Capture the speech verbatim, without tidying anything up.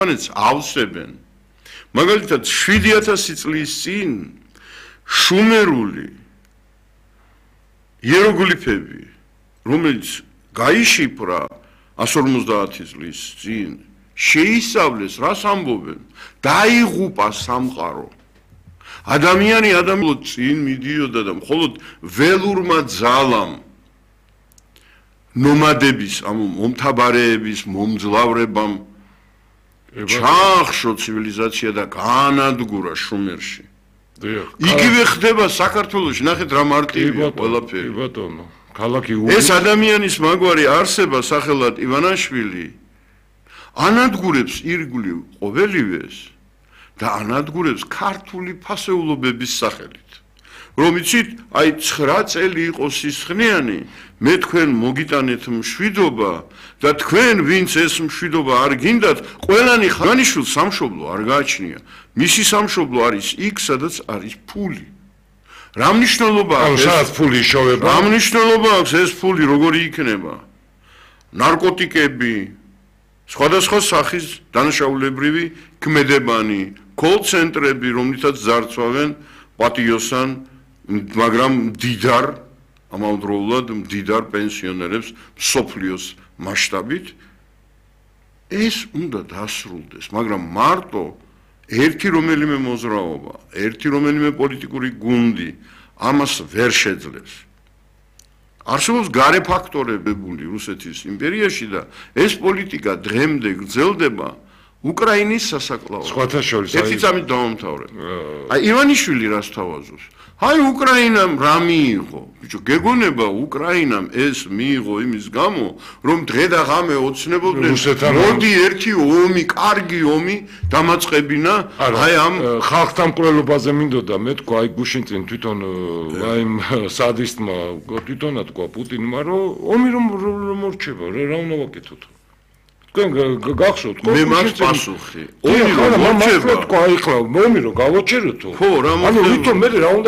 ერთმანეთს ავსებენ. მაგალითად შვიდი ათასი წლის წინ შუმერული იეროგლიფები, რომელიც გაიშიფრა ასი ორმოცდაათი წლის წინ, შეისწავლეს, რას ამბობენ, დაიღუპა სამყარო. ადამიანი ადამიანად წინ მიდიოდა და მხოლოდ ველურმა ძალამ ნომადების, ამ მომთაბარეების მომძლავრებამ ჩაახშო ცივილიზაცია და გაანადგურა შუმერში. იგივე ხდება საქართველოში, ნახეთ რა მარტივია ყველაფერი. კი ბატონო, ქალაქი ეს ადამიანის მაგვარი არსება სახელად ივანაშვილი ანადგურებს ირგვლივ ყოველივეს და ანადგურებს ქართული ფასეულობების სახელით. რომ იცით, აი ცხრა წელი იყო სისხლიანი, მე თქვენ მოგიტანეთ მშვიდობა და თქვენ ვინც ეს მშვიდობა არ გინდათ, ყველანი ხანიშვილ სამშობლო არ გააჩნია. მისი სამშობლო არის იქ, სადაც არის ფული. რა მნიშვნელობა აქვს ეს ფული შოვება? რა მნიშვნელობა აქვს ეს ფული, როგორი იქნება? ნარკოტიკები, სხვადასხვა სახის დანაშაულებრივი ქმედებანი, კოლ-ცენტრები, რომლითაც ძარცვავენ პატიოსან, მაგრამ მდიდარ, ამავდროულად მდიდარ პენსიონერებს მსოფლიოს მასშტაბით, ეს უნდა დასრულდეს, მაგრამ მარტო ერთი რომელიმე მოძრაობა, ერთი რომელიმე პოლიტიკური გუნდი ამას ვერ შეძლებს. არსებობს გარე ფაქტორები რუსეთის იმპერიაში და ეს პოლიტიკა დღემდე გრძელდება უკრაინის სასაკლაოდ. სხვათა შორის ერთი წამით დავამთავრებ. აი ივანიშვილი რას თავაზობს? აი უკრაინამ რა მიიღო? ბიჭო, გეგონება უკრაინამ ეს მიიღო იმის გამო, რომ დღე და ღამე ოცნებობდნენ, მოდი ერთი ომი, კარგი ომი დამაწყებინა, აი ამ ხალხთან მკვლელობაზე მინდოდა მე თქვა, აი გუშინ წინ თვითონ აი სადისტმა თვითონად თქვა პუტინმა, რომ ომი რომ მორჩება, რა უნდა ვაკეთოთ? თქვენ გახსოვთ ხო? მე მაქვს პასუხი. ომი რომ მორჩება, თქვა, აი ხლა ომი რომ გავაჩერეთო? ხო, რა მოხდება? ანუ ვითომ მე რა უნდა